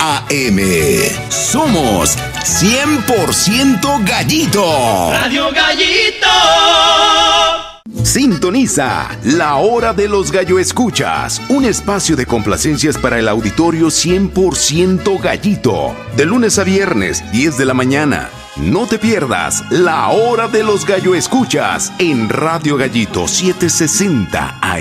AM. Somos 100% Gallito. Radio Gallito. Sintoniza La Hora de los Gallo Escuchas, un espacio de complacencias para el auditorio 100% Gallito. De lunes a viernes, 10 de la mañana. No te pierdas La Hora de los Gallo Escuchas en Radio Gallito 760 AM.